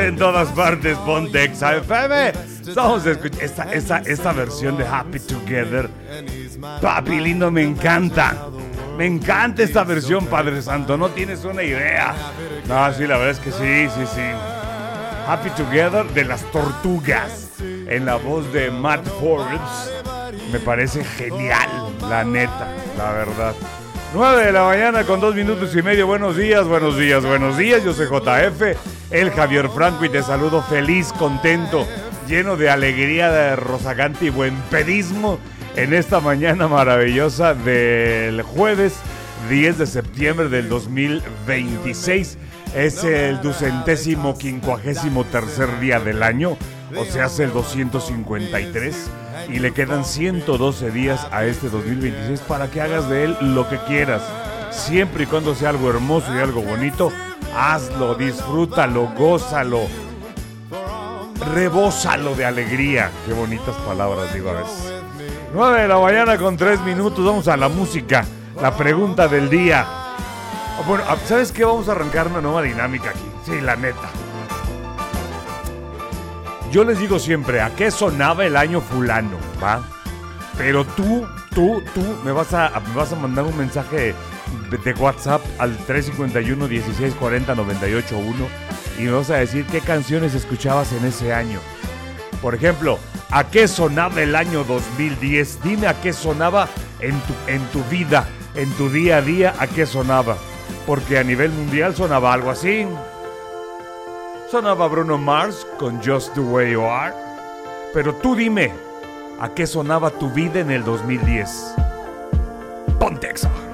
En todas partes, ponte Exa FM. Vamos a escuchar esta versión de Happy Together. Papi lindo, me encanta. Me encanta esta versión, Padre Santo. No tienes una idea. No, sí, la verdad es que sí. Happy Together de las Tortugas, en la voz de Matt Forbes. Me parece genial, la neta, la verdad. 9 de la mañana con 2 minutos y medio. Buenos días. Yo soy JF, el Javier Franco, y te saludo feliz, contento, lleno de alegría, de rozagante y buen pedismo en esta mañana maravillosa del jueves 10 de septiembre del 2026. Es el 253º día del año, o sea, es el 253. Y le quedan 112 días a este 2026 para que hagas de él lo que quieras. Siempre y cuando sea algo hermoso y algo bonito, hazlo, disfrútalo, gózalo, rebózalo de alegría. Qué bonitas palabras digo a veces. 9 de la mañana con 3 minutos, vamos a la música. La pregunta del día. Bueno, ¿sabes qué? Vamos a arrancar una nueva dinámica aquí. Sí, la neta. Yo les digo siempre, ¿a qué sonaba el año fulano? ¿Va? Pero tú me vas a mandar un mensaje de WhatsApp al 351-1640-981 y me vas a decir qué canciones escuchabas en ese año. Por ejemplo, ¿a qué sonaba el año 2010? Dime a qué sonaba en tu vida, en tu día a día, ¿a qué sonaba? Porque a nivel mundial sonaba algo así. Sonaba Bruno Mars con Just the Way You Are. Pero tú dime, ¿a qué sonaba tu vida en el 2010? Ponte Exa.